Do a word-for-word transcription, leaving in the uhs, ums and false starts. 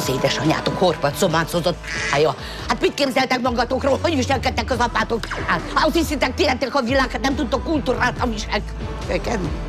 Az édesanyátok horpat szobáncozott. Hát jó, hát mit képzeltek magatokról, hogy viselkedtek az apátok? Hát, azt hiszitek, tiétek a világ, hát nem tudtok kultúráltan viselkedni.